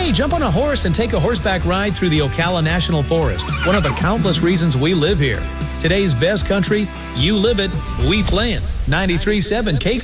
Hey, jump on a horse and take a horseback ride through the Ocala National Forest, one of the countless reasons we live here. Today's best country, you live it, we play it. 93.7 K